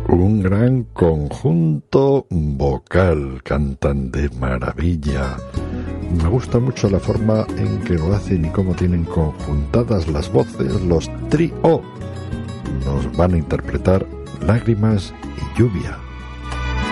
Un gran conjunto vocal, cantan de maravilla. Me gusta mucho la forma en que lo hacen y cómo tienen conjuntadas las voces. Los Trío nos van a interpretar Lágrimas y Lluvia.